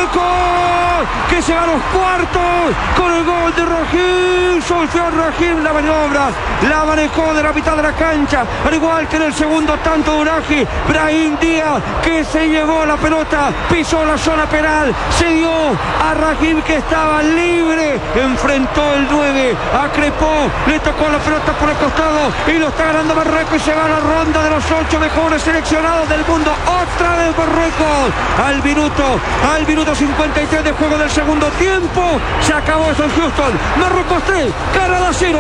Marruecos, que se va a los cuartos con el gol de Rahim. Solfeó Rahim la maniobra, la manejó de la mitad de la cancha, al igual que en el segundo tanto de Unaji. Brahim Díaz, que se llevó la pelota, pisó la zona penal, se dio a Rahim, que estaba libre, enfrentó el 9 a Crepó, le tocó la pelota por el costado y lo está ganando Marruecos y se va a la ronda de los 8 mejores seleccionados del mundo. Otra vez Marruecos al minuto 53 de juego del segundo tiempo. Se acabó eso en Houston. Marruecos 3, Canadá 0.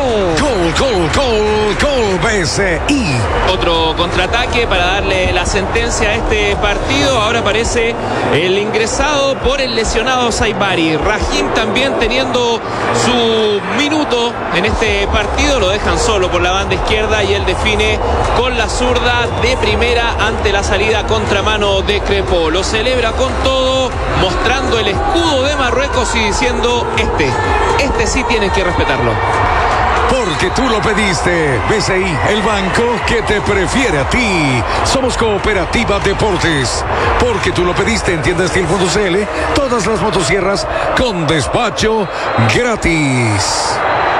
Gol BCI. Otro contraataque para darle la sentencia a este partido. Ahora aparece el ingresado por el lesionado Saibari. Rahim también teniendo su minuto en este partido. Lo dejan solo por la banda izquierda y él define con la zurda de primera ante la salida contramano de Crepó. Lo celebra con todo, mostrando el escudo de Marruecos y diciendo: este sí tienes que respetarlo. Porque tú lo pediste. BCI, el banco que te prefiere a ti. Somos Cooperativa Deportes. Porque tú lo pediste en tiendastil.cl. Todas las motosierras con despacho gratis.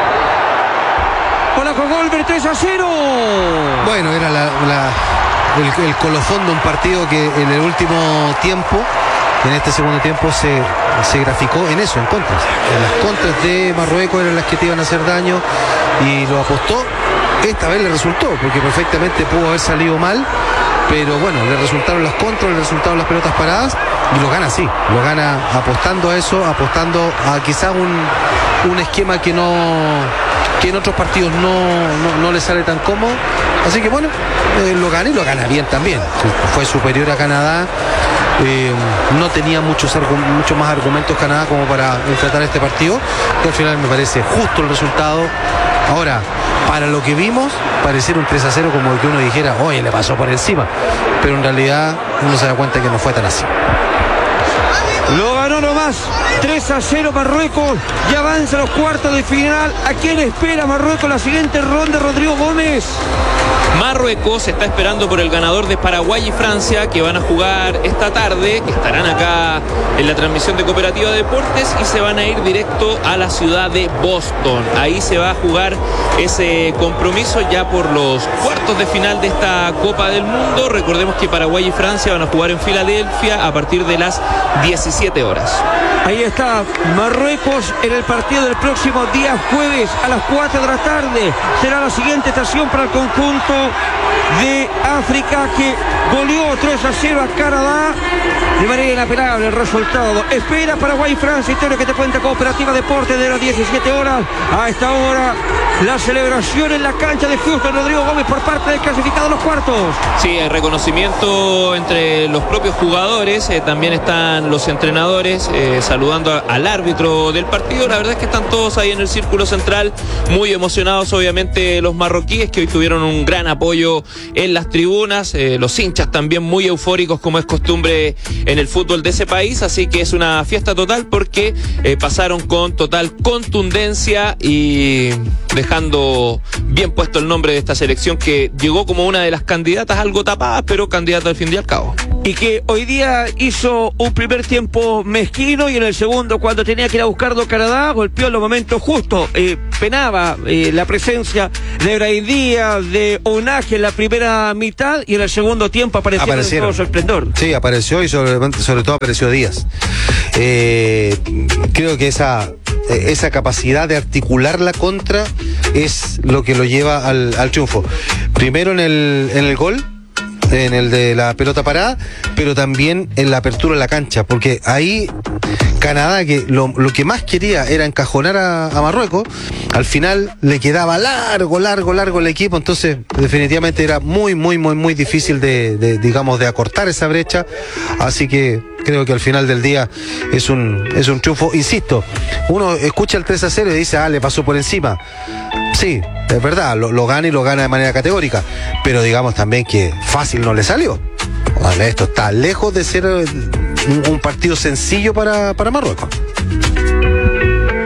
Hola, con Golver 3-0. Bueno, era el colofón de un partido que en el último tiempo, en este segundo tiempo, se graficó en eso, en contras. En las contras de Marruecos eran las que te iban a hacer daño y lo apostó. Esta vez le resultó, porque perfectamente pudo haber salido mal, pero bueno, le resultaron las contras, le resultaron las pelotas paradas y lo gana así, lo gana apostando a eso, apostando a quizás un esquema que en otros partidos no le sale tan cómodo. Así que bueno, lo gana y lo gana bien también. Fue superior a Canadá. No tenía mucho más argumentos Canadá como para enfrentar este partido, que al final me parece justo el resultado. Ahora, para lo que vimos, pareciera un 3-0 como que uno dijera: oye, le pasó por encima, pero en realidad uno se da cuenta que no fue tan así. Lo ganó nomás, 3-0 Marruecos, ya avanza a los cuartos de final. ¿A quién espera Marruecos la siguiente ronda, Rodrigo Gómez? Marruecos está esperando por el ganador de Paraguay y Francia, que van a jugar esta tarde, que estarán acá en la transmisión de Cooperativa Deportes, y se van a ir directo a la ciudad de Boston. Ahí se va a jugar ese compromiso ya por los cuartos de final de esta Copa del Mundo. Recordemos que Paraguay y Francia van a jugar en Filadelfia a partir de las 17 horas. Ahí está Marruecos en el partido del próximo día jueves a las 4 de la tarde. Será la siguiente estación para el conjunto de África, que goleó 3-0 a Canadá de manera inapelable. El resultado espera Paraguay y Francia. Historia que te cuenta Cooperativa Deportes de las 17 horas. A esta hora la celebración en la cancha de Houston, Rodrigo Gómez, por parte del clasificado a los cuartos. Sí, el reconocimiento entre los propios jugadores, también están los entrenadores saludando al árbitro del partido. La verdad es que están todos ahí en el círculo central, muy emocionados, obviamente los marroquíes, que hoy tuvieron un gran apoyo en las tribunas, los hinchas también muy eufóricos, como es costumbre en el fútbol de ese país. Así que es una fiesta total, porque pasaron con total contundencia y dejando bien puesto el nombre de esta selección, que llegó como una de las candidatas, algo tapadas, pero candidata al fin y al cabo. Y que hoy día hizo un primer tiempo mezquino, y en el segundo, cuando tenía que ir a buscarlo Canadá, golpeó en los momentos justos. Penaba la presencia de Brahim Díaz, de Unaji en la primera mitad, y en el segundo tiempo aparecieron en todo su esplendor. Sí, apareció, y sobre todo apareció Díaz. Creo que esa capacidad de articular la contra es lo que lo lleva al triunfo. Primero en el gol, en el de la pelota parada, pero también en la apertura de la cancha, porque ahí Canadá, que lo que más quería era encajonar a Marruecos, al final le quedaba largo el equipo. Entonces definitivamente era muy difícil de acortar esa brecha. Así que creo que al final del día es un triunfo. Insisto, uno escucha el 3-0 y dice: le pasó por encima. Sí, es verdad, lo gana, y lo gana de manera categórica, pero digamos también que fácil no le salió. Vale, esto está lejos de ser un partido sencillo para Marruecos.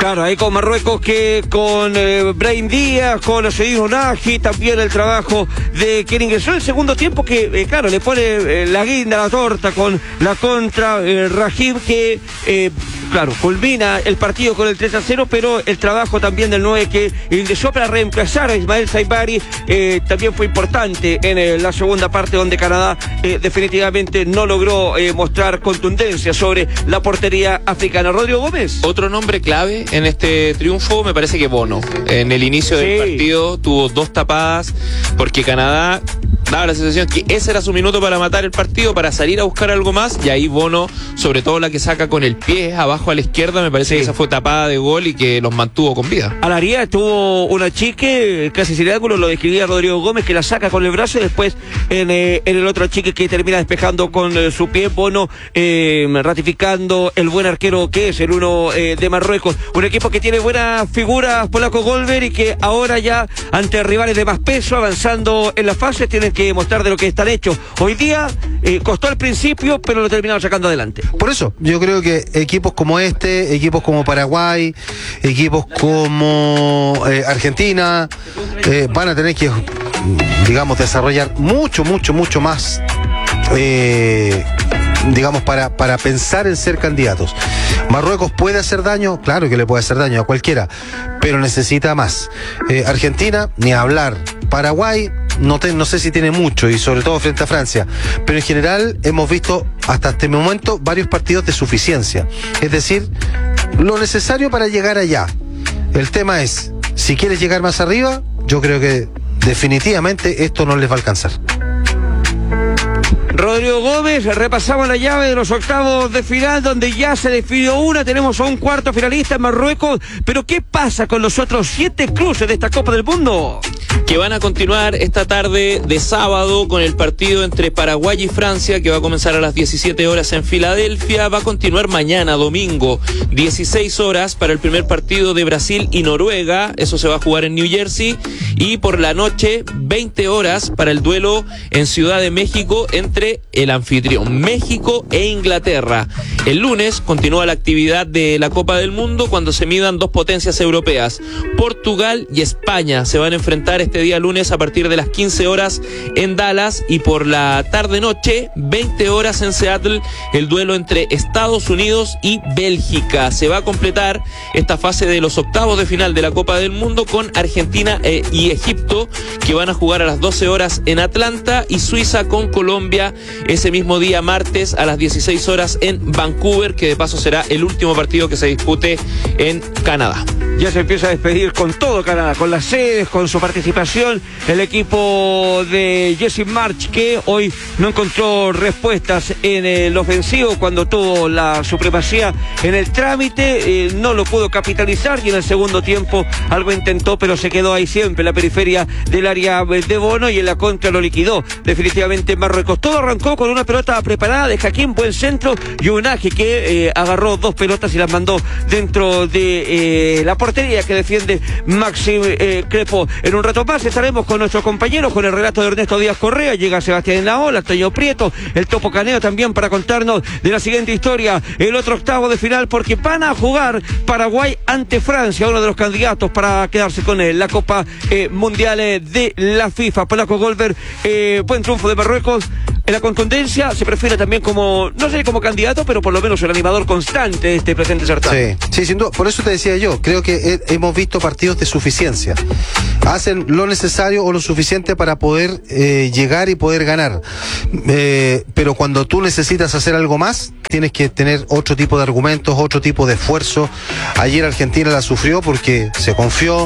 Claro, ahí con Marruecos que con Brahim Díaz, con Sedin Onagi, también el trabajo de quien ingresó en el segundo tiempo que, claro, le pone la guinda a la torta con la contra Rahim que, claro, culmina el partido con el 3-0, pero el trabajo también del 9 que ingresó para reemplazar a Ismael Saibari también fue importante en la segunda parte donde Canadá definitivamente no logró mostrar contundencia sobre la portería africana. Rodrigo Gómez. Otro nombre clave en este triunfo me parece que Bono. En el inicio del partido tuvo 2 tapadas porque Canadá daba la sensación que ese era su minuto para matar el partido, para salir a buscar algo más, y ahí Bono, sobre todo la que saca con el pie abajo a la izquierda, me parece que esa fue tapada de gol y que los mantuvo con vida. Alaría tuvo una chique casi sin ángulo, lo describía Rodrigo Gómez, que la saca con el brazo y después en el otro chique que termina despejando con su pie. Bono ratificando el buen arquero que es el uno de Marruecos, un equipo que tiene buenas figuras, Polaco Golver, y que ahora ya ante rivales de más peso avanzando en la fase tienen que mostrar de lo que están hechos. Hoy día costó al principio, pero lo terminaron sacando adelante. Por eso, yo creo que equipos como equipos como Paraguay, equipos como Argentina, van a tener que, digamos, desarrollar mucho más, digamos, para pensar en ser candidatos. Marruecos puede hacer daño, claro que le puede hacer daño a cualquiera, pero necesita más. Argentina, ni hablar. Paraguay, no sé si tiene mucho, y sobre todo frente a Francia, pero en general hemos visto hasta este momento varios partidos de suficiencia, es decir, lo necesario para llegar allá. El tema es, si quieres llegar más arriba, yo creo que definitivamente esto no les va a alcanzar. Rodrigo Gómez, repasamos la llave de los octavos de final, donde ya se definió una, tenemos a un cuarto finalista en Marruecos, pero ¿qué pasa con los otros 7 cruces de esta Copa del Mundo? Que van a continuar esta tarde de sábado con el partido entre Paraguay y Francia, que va a comenzar a las 17 horas en Filadelfia. Va a continuar mañana, domingo, 16 horas para el primer partido de Brasil y Noruega. Eso se va a jugar en New Jersey. Y por la noche, 20 horas para el duelo en Ciudad de México entre el anfitrión México e Inglaterra. El lunes continúa la actividad de la Copa del Mundo cuando se midan 2 potencias europeas. Portugal y España se van a enfrentar este día lunes a partir de las 15 horas en Dallas, y por la tarde-noche, 20 horas en Seattle, el duelo entre Estados Unidos y Bélgica. Se va a completar esta fase de los octavos de final de la Copa del Mundo con Argentina y Egipto, que van a jugar a las 12 horas en Atlanta, y Suiza con Colombia ese mismo día martes a las 16 horas en Vancouver, que de paso será el último partido que se dispute en Canadá. Ya se empieza a despedir con todo Canadá, con las sedes, con su participación, el equipo de Jesse March, que hoy no encontró respuestas en el ofensivo cuando tuvo la supremacía en el trámite, no lo pudo capitalizar, y en el segundo tiempo algo intentó, pero se quedó ahí siempre en la periferia del área de Bono, y en la contra lo liquidó definitivamente Marruecos. Todo arrancó con una pelota preparada de Hakim, buen centro, y Onagi que agarró 2 pelotas y las mandó dentro de la portería que defiende Maxim Crepo. En un rato más estaremos con nuestros compañeros, con el relato de Ernesto Díaz Correa. Llega Sebastián Laola, Antonio Prieto, el Topo Caneo también, para contarnos de la siguiente historia, el otro octavo de final, porque van a jugar Paraguay ante Francia, uno de los candidatos para quedarse con la Copa Mundial de la FIFA. Polaco Golver, buen triunfo de Marruecos. En la contundencia se prefiere también como, no sé, como candidato, pero por lo menos el animador constante de este presente certamen. Sí, sin duda. Por eso te decía yo, creo que hemos visto partidos de suficiencia. Hacen lo necesario o lo suficiente para poder llegar y poder ganar. Pero cuando tú necesitas hacer algo más, tienes que tener otro tipo de argumentos, otro tipo de esfuerzo. Ayer Argentina la sufrió porque se confió.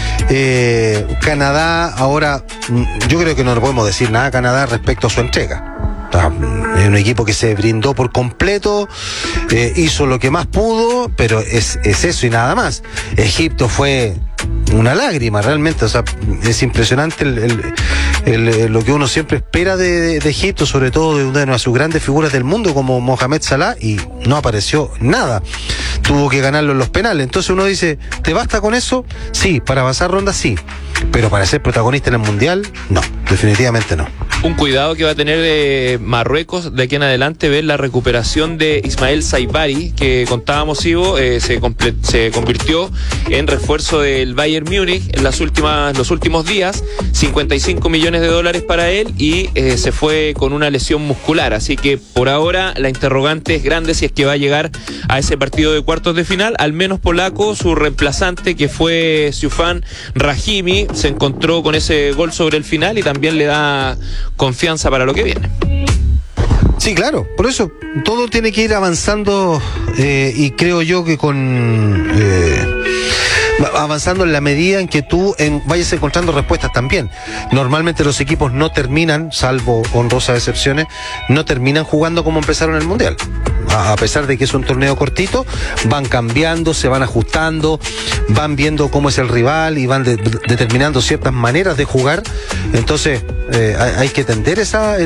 Canadá, ahora, yo creo que no le podemos decir nada a Canadá respecto a su entrega. Es un equipo que se brindó por completo, hizo lo que más pudo, pero es eso y nada más. Egipto fue una lágrima realmente, o sea, es impresionante lo que uno siempre espera de Egipto, sobre todo de una de sus grandes figuras del mundo como Mohamed Salah, y no apareció nada. Tuvo que ganarlo en los penales. Entonces uno dice, ¿te basta con eso? Sí, para avanzar rondas sí, pero para ser protagonista en el Mundial, no. definitivamente no. Un cuidado que va a tener Marruecos de aquí en adelante, ver la recuperación de Ismael Saibari, que contábamos, Ivo, se convirtió en refuerzo del Bayern Múnich en los últimos días, $55 millones para él, y se fue con una lesión muscular, así que por ahora la interrogante es grande si es que va a llegar a ese partido de cuartos de final. Al menos polaco, su reemplazante, que fue Zufan Rahimi, se encontró con ese gol sobre el final y también le da confianza para lo que viene. Sí, claro, por eso todo tiene que ir avanzando, y creo yo que avanzando en la medida en que tú vayas encontrando respuestas también. Normalmente los equipos no terminan, salvo honrosas excepciones, no terminan jugando como empezaron el Mundial. A pesar de que es un torneo cortito, van cambiando, se van ajustando, van viendo cómo es el rival y van determinando ciertas maneras de jugar. Entonces hay que entender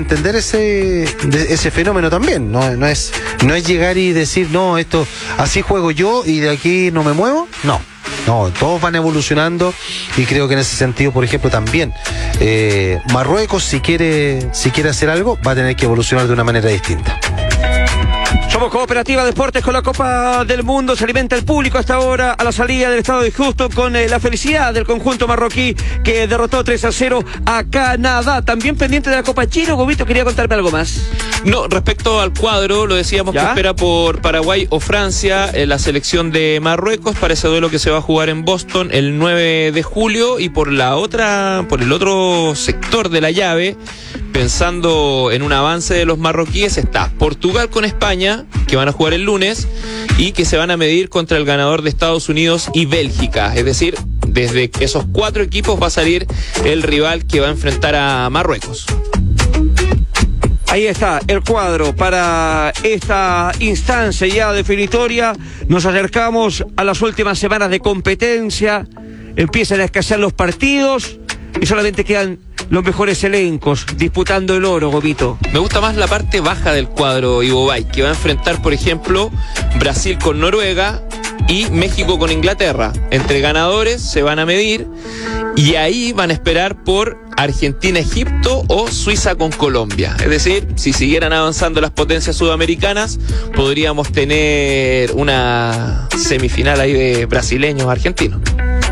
ese fenómeno también. No es llegar y decir, no, esto así juego yo y de aquí no me muevo. No, todos van evolucionando, y creo que en ese sentido, por ejemplo, también Marruecos, si quiere hacer algo, va a tener que evolucionar de una manera distinta. Somos Cooperativa Deportes con la Copa del Mundo. Se alimenta el público hasta ahora a la salida del estado de Houston con la felicidad del conjunto marroquí que derrotó 3-0 a Canadá. También pendiente de la Copa Chile, Gobito, quería contarme algo más. No, respecto al cuadro, lo decíamos, ¿ya? Que espera por Paraguay o Francia la selección de Marruecos para ese duelo que se va a jugar en Boston el 9 de julio. Y por el otro sector de la llave, pensando en un avance de los marroquíes, está Portugal con España, que van a jugar el lunes y que se van a medir contra el ganador de Estados Unidos y Bélgica. Es decir, desde esos 4 equipos va a salir el rival que va a enfrentar a Marruecos. Ahí está el cuadro para esta instancia ya definitoria. Nos acercamos a las últimas semanas de competencia. Empiezan a escasear los partidos y solamente quedan los mejores elencos disputando el oro, Gobito. Me gusta más la parte baja del cuadro, Ivo Bay, que va a enfrentar, por ejemplo, Brasil con Noruega y México con Inglaterra. Entre ganadores se van a medir y ahí van a esperar por Argentina-Egipto o Suiza con Colombia. Es decir, si siguieran avanzando las potencias sudamericanas, podríamos tener una semifinal ahí de brasileños-argentinos.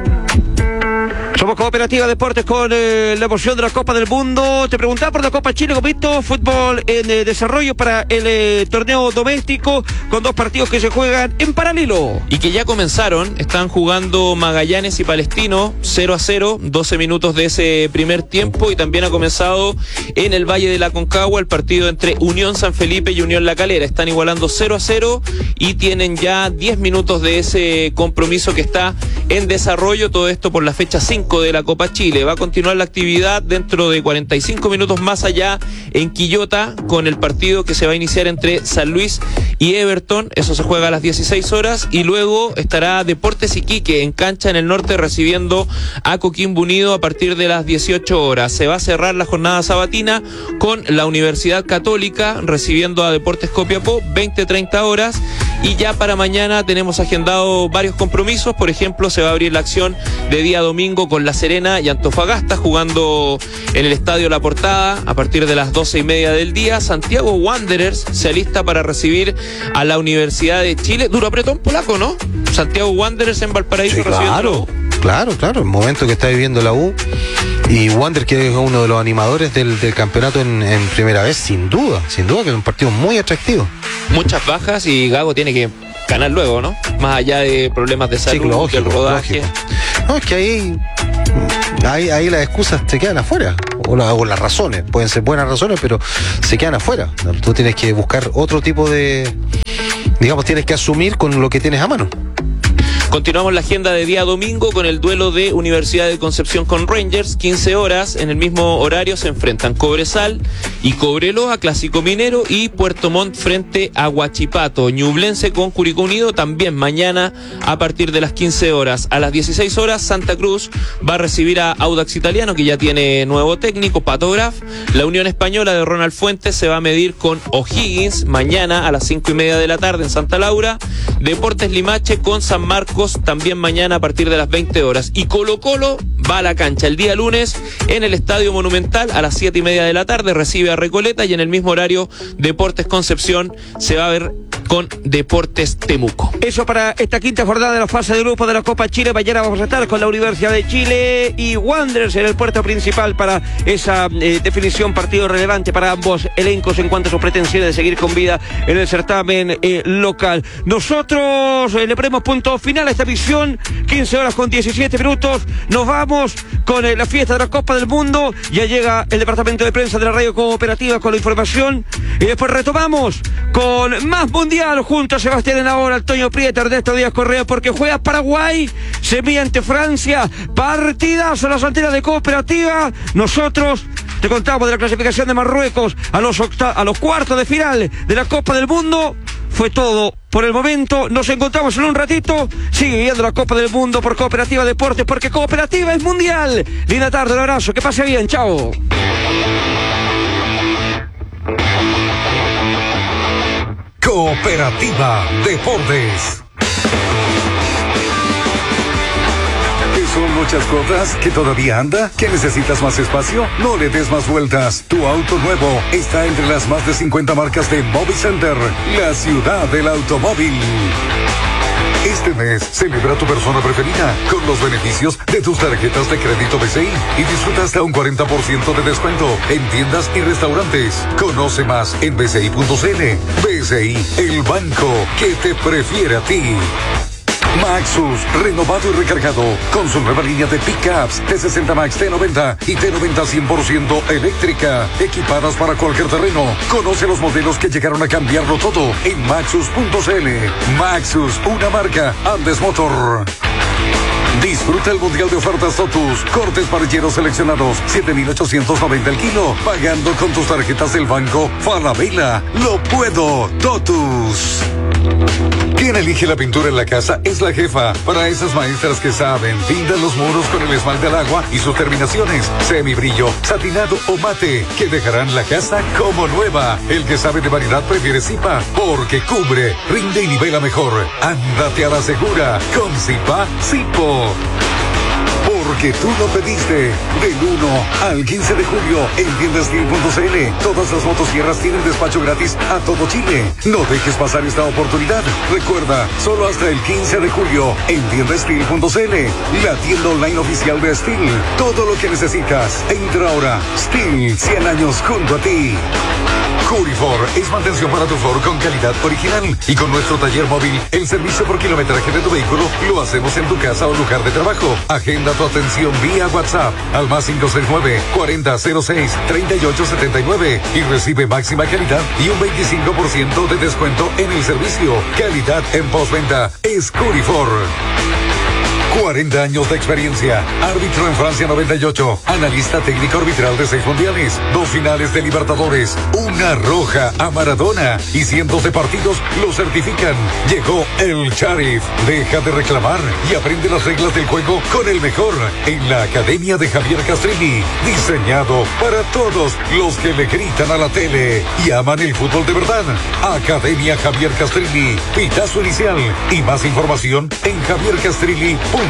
Somos Cooperativa Deportes con la emoción de la Copa del Mundo. Te preguntaba por la Copa Chile, Gobito, fútbol en desarrollo para el torneo doméstico, con 2 partidos que se juegan en paralelo. Y que ya comenzaron, están jugando Magallanes y Palestino 0-0, 12 minutos de ese primer tiempo, y también ha comenzado en el Valle de la Aconcagua el partido entre Unión San Felipe y Unión La Calera. Están igualando 0-0 y tienen ya 10 minutos de ese compromiso que está en desarrollo. Todo esto por la fecha 5 de la Copa Chile. Va a continuar la actividad dentro de 45 minutos más allá en Quillota, con el partido que se va a iniciar entre San Luis y Everton. Eso se juega a las 16 horas y luego estará Deportes Iquique en cancha en el norte recibiendo a Coquimbo Unido a partir de las 18 horas. Se va a cerrar la jornada sabatina con la Universidad Católica recibiendo a Deportes Copiapó 20-30 horas, y ya para mañana tenemos agendado varios compromisos. Por ejemplo, se va a abrir la acción de día domingo con La Serena y Antofagasta jugando en el Estadio La Portada a partir de las 12:30 del día. Santiago Wanderers se alista para recibir a la Universidad de Chile. Duro apretón polaco, ¿no? Santiago Wanderers en Valparaíso, sí, recibiendo. Claro, el momento que está viviendo la U, y Wander, que es uno de los animadores del campeonato en primera vez, sin duda que es un partido muy atractivo. Muchas bajas y Gago tiene que ganar luego, ¿no? Más allá de problemas de salud, sí, lógico, del rodaje. Lógico. No, es que ahí las excusas se quedan afuera, o las razones, pueden ser buenas razones, pero se quedan afuera. Tú tienes que buscar otro tipo de, tienes que asumir con lo que tienes a mano. Continuamos la agenda de día domingo con el duelo de Universidad de Concepción con Rangers, 15 horas. En el mismo horario se enfrentan Cobresal y Cobreloa, Clásico Minero, y Puerto Montt frente a Huachipato. Ñublense con Curicó Unido también mañana a partir de las 15 horas. A las 16 horas Santa Cruz va a recibir a Audax Italiano, que ya tiene nuevo técnico, Pato Graf. La Unión Española de Ronald Fuentes se va a medir con O'Higgins mañana a las 5:30 de la tarde en Santa Laura. Deportes Limache con San Marcos también mañana a partir de las 20 horas. Y Colo-Colo va a la cancha. El día lunes en el Estadio Monumental a las 7:30 de la tarde recibe a Recoleta, y en el mismo horario Deportes Concepción se va a ver con Deportes Temuco. Eso para esta quinta jornada de la fase de grupo de la Copa Chile. Mañana vamos a estar con la Universidad de Chile y Wanderers en el puerto principal para esa definición, partido relevante para ambos elencos en cuanto a sus pretensiones de seguir con vida en el certamen local. Nosotros le ponemos punto final a esta misión, 15:17. Nos vamos con la fiesta de la Copa del Mundo. Ya llega el departamento de prensa de la Radio Cooperativa con la información, y después retomamos con más mundial junto a Sebastián en la hora, Antonio Prieto, Ernesto Díaz Correa, porque juega Paraguay, se mide ante Francia, partidazo en las antenas de Cooperativa. Nosotros te contamos de la clasificación de Marruecos a los cuartos de final de la Copa del Mundo. Fue todo por el momento. Nos encontramos en un ratito. Sigue viendo la Copa del Mundo por Cooperativa Deportes, porque Cooperativa es mundial. Linda tarde, un abrazo, que pase bien, chao. Cooperativa Deportes. ¿Son muchas cuotas? ¿Que todavía anda? ¿Que necesitas más espacio? No le des más vueltas. Tu auto nuevo está entre las más de 50 marcas de Movicenter, la ciudad del automóvil. Este mes celebra tu persona preferida con los beneficios de tus tarjetas de crédito BCI y disfruta hasta un 40% de descuento en tiendas y restaurantes. Conoce más en bci.cl. BCI, el banco que te prefiere a ti. Maxus, renovado y recargado, con su nueva línea de pickups T60 Max, T90 y T90 100% eléctrica, equipadas para cualquier terreno. Conoce los modelos que llegaron a cambiarlo todo en Maxus.cl. Maxus, una marca Andes Motor. Disfruta el mundial de ofertas Totus. Cortes parrilleros seleccionados, 7,890 el kilo. Pagando con tus tarjetas del banco Falabella. Lo puedo, Totus. Quien elige la pintura en la casa es la jefa. Para esas maestras que saben, pintan los muros con el esmalte al agua y sus terminaciones, semibrillo, satinado o mate, que dejarán la casa como nueva. El que sabe de variedad prefiere Zipa, porque cubre, rinde y nivela mejor. Ándate a la segura con Zipa Zipo. Porque tú lo pediste. Del 1 al 15 de julio en tiendastil.cl. Todas las motosierras tienen despacho gratis a todo Chile. No dejes pasar esta oportunidad. Recuerda, solo hasta el 15 de julio en tiendastil.cl, la tienda online oficial de Steel. Todo lo que necesitas. Entra ahora. Steel, 100 años junto a ti. Curifor es mantención para tu Ford con calidad original. Y con nuestro taller móvil, el servicio por kilometraje de tu vehículo lo hacemos en tu casa o lugar de trabajo. Agenda tu atención vía WhatsApp al más 569-4006-3879 y recibe máxima calidad y un 25% de descuento en el servicio. Calidad en postventa es Curifor. 40 años de experiencia. Árbitro en Francia 98. Analista técnico arbitral de 6 mundiales. 2 finales de Libertadores. Una roja a Maradona. Y cientos de partidos lo certifican. Llegó el Sharif. Deja de reclamar y aprende las reglas del juego con el mejor. En la Academia de Javier Castrilli. Diseñado para todos los que le gritan a la tele y aman el fútbol de verdad. Academia Javier Castrilli. Pitazo inicial. Y más información en javiercastrilli.cl.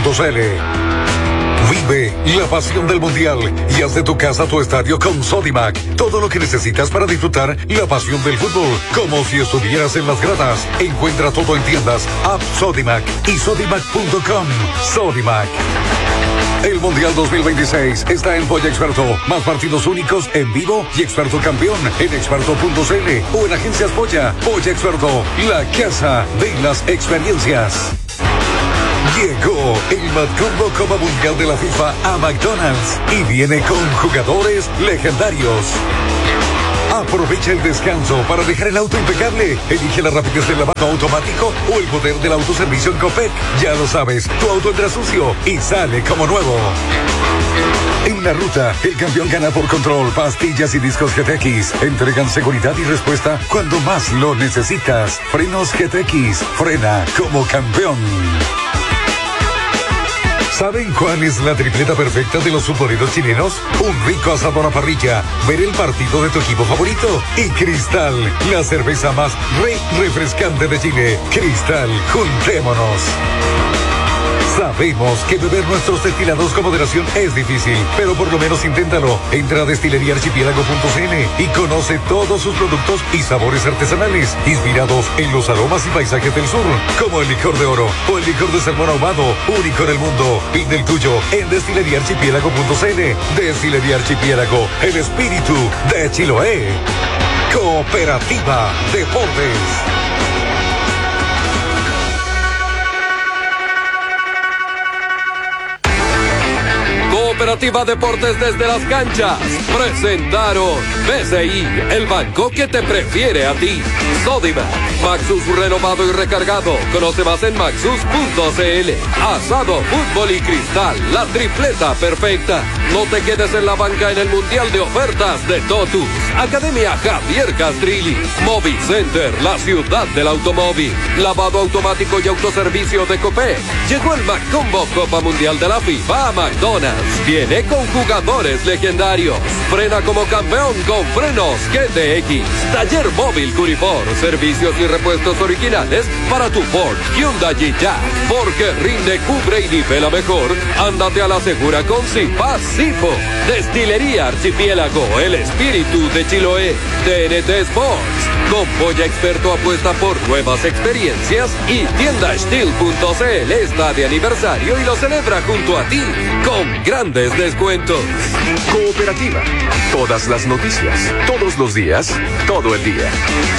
Vive la pasión del mundial y haz de tu casa tu estadio con Sodimac. Todo lo que necesitas para disfrutar la pasión del fútbol, como si estuvieras en las gradas. Encuentra todo en tiendas, app Sodimac y sodimac.com. Sodimac. El Mundial 2026 está en Polla Experto. Más partidos únicos en vivo y Experto campeón en experto.cl o en Agencias Polla. Polla Experto, la casa de las experiencias. Llegó el Madcombo Copa Mundial de la FIFA a McDonald's y viene con jugadores legendarios. Aprovecha el descanso para dejar el auto impecable. Elige la rapidez del lavado automático o el poder del autoservicio en Copec. Ya lo sabes, tu auto entra sucio y sale como nuevo. En la ruta, el campeón gana por control. Pastillas y discos GTX entregan seguridad y respuesta cuando más lo necesitas. Frenos GTX, frena como campeón. ¿Saben cuál es la tripleta perfecta de los futboleros chilenos? Un rico asado a la parrilla, ver el partido de tu equipo favorito y Cristal, la cerveza más refrescante de Chile. Cristal, juntémonos. Sabemos que beber nuestros destilados con moderación es difícil, pero por lo menos inténtalo. Entra a destileriaarchipiélago.cl y conoce todos sus productos y sabores artesanales, inspirados en los aromas y paisajes del sur, como el licor de oro o el licor de salmón ahumado, único en el mundo. Pide el tuyo en destileriaarchipiélago.cl. Destilería Archipiélago, el espíritu de Chiloé. Cooperativa Deportes. Cooperativa Deportes desde las canchas presentaron BCI, el banco que te prefiere a ti. Sodimac, Maxus renovado y recargado. Conoce más en maxus.cl. Asado, fútbol y cristal, la tripleta perfecta. No te quedes en la banca en el Mundial de Ofertas de Totus. Academia Javier Castrilli. Movicenter, la ciudad del automóvil. Lavado automático y autoservicio de Copec. Llegó el McCombo Copa Mundial de la FIFA a McDonald's. Viene con jugadores legendarios. Frena como campeón con frenos GTX. Taller móvil Curifor. Servicios y repuestos originales para tu Ford, Hyundai y Jack. Porque rinde, cubre y nivela mejor. Ándate a la segura con Cipaz Cipo. Destilería Archipiélago, el espíritu de Chiloé. TNT Sports. Con Polla Experto apuesta por nuevas experiencias y tiendasteel.cl está de aniversario y lo celebra junto a ti con grandes descuentos. Cooperativa. Todas las noticias, todos los días, todo el día.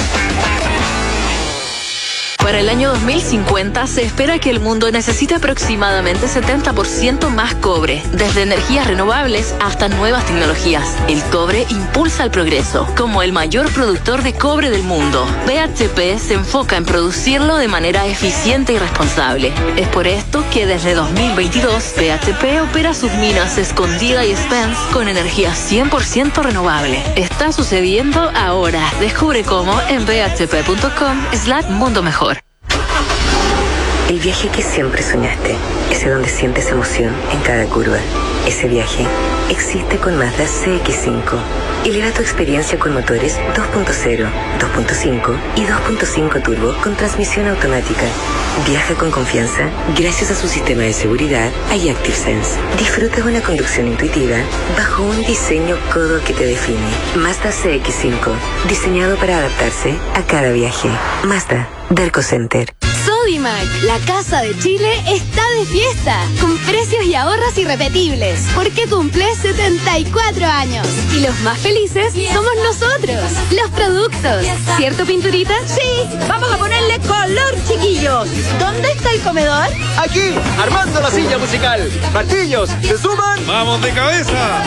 Para el año 2050 se espera que el mundo necesite aproximadamente 70% más cobre, desde energías renovables hasta nuevas tecnologías. El cobre impulsa el progreso. Como el mayor productor de cobre del mundo, BHP se enfoca en producirlo de manera eficiente y responsable. Es por esto que desde 2022 BHP opera sus minas Escondida y Spence con energía 100% renovable. Está sucediendo ahora. Descubre cómo en bhp.com/mundo mejor. El viaje que siempre soñaste, ese donde sientes emoción en cada curva. Ese viaje existe con Mazda CX-5. Eleva tu experiencia con motores 2.0, 2.5 y 2.5 turbo con transmisión automática. Viaja con confianza gracias a su sistema de seguridad iActive Sense. Disfruta de una conducción intuitiva bajo un diseño codo que te define. Mazda CX-5, diseñado para adaptarse a cada viaje. Mazda, Derco Center. Sodimac, la casa de Chile, está de fiesta, con precios y ahorros irrepetibles, porque cumple 74 años. Y los más felices somos nosotros, los productos. ¿Cierto, Pinturita? Sí, vamos a ponerle color, chiquillos. ¿Dónde está el comedor? Aquí, armando la silla musical. Martillos, ¿se suman? ¡Vamos de cabeza!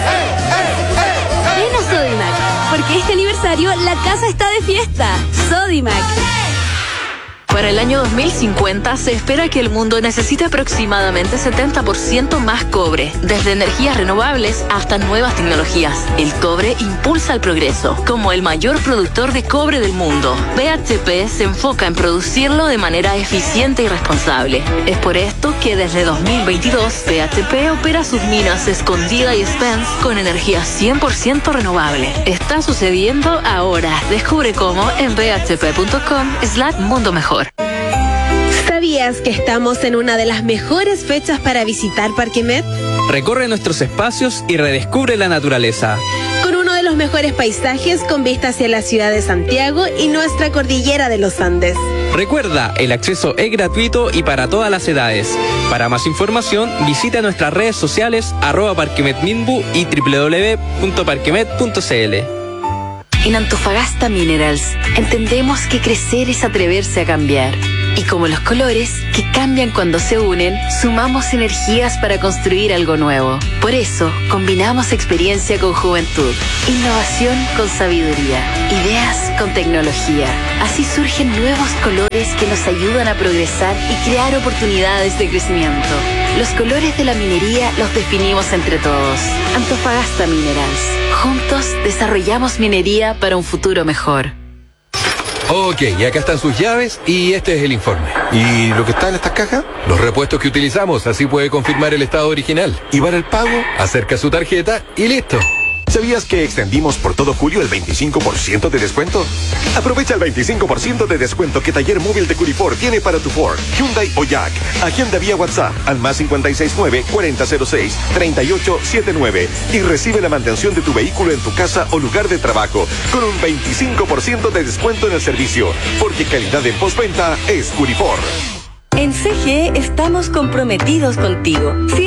Ven a Sodimac, porque este aniversario la casa está de fiesta. Sodimac. Para el año 2050 se espera que el mundo necesite aproximadamente 70% más cobre, desde energías renovables hasta nuevas tecnologías. El cobre impulsa el progreso. Como el mayor productor de cobre del mundo, BHP se enfoca en producirlo de manera eficiente y responsable. Es por esto que desde 2022 BHP opera sus minas Escondida y Spence con energía 100% renovable. Está sucediendo ahora. Descubre cómo en bhp.com/mundo mejor. ¿Sabías que estamos en una de las mejores fechas para visitar Parque Met? Recorre nuestros espacios y redescubre la naturaleza. Con uno de los mejores paisajes con vista hacia la ciudad de Santiago y nuestra cordillera de los Andes. Recuerda, el acceso es gratuito y para todas las edades. Para más información, visita nuestras redes sociales @parquemetminbu y www.parquemet.cl. En Antofagasta Minerals entendemos que crecer es atreverse a cambiar. Y como los colores, que cambian cuando se unen, sumamos energías para construir algo nuevo. Por eso, combinamos experiencia con juventud, innovación con sabiduría, ideas con tecnología. Así surgen nuevos colores que nos ayudan a progresar y crear oportunidades de crecimiento. Los colores de la minería los definimos entre todos. Antofagasta Minerals. Juntos desarrollamos minería para un futuro mejor. Ok, y acá están sus llaves y este es el informe. ¿Y lo que está en estas cajas? Los repuestos que utilizamos, así puede confirmar el estado original. ¿Y para el pago? Acerca su tarjeta y listo. ¿Sabías que extendimos por todo julio el 25% de descuento? Aprovecha el 25% de descuento que Taller Móvil de Curifor tiene para tu Ford, Hyundai o Jack. Agenda vía WhatsApp al más 569-4006-3879 y recibe la mantención de tu vehículo en tu casa o lugar de trabajo con un 25% de descuento en el servicio, porque calidad en postventa es Curifor. En CGE estamos comprometidos contigo.